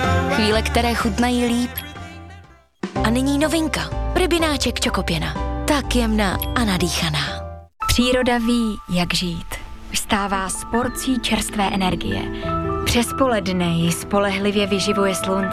Chvíle, které chutnají líp. A nyní novinka. Rybináček čokopěna. Tak jemná a nadýchaná. Příroda ví, jak žít. Vstává s porcí čerstvé energie. Přes poledne ji spolehlivě vyživuje slunce.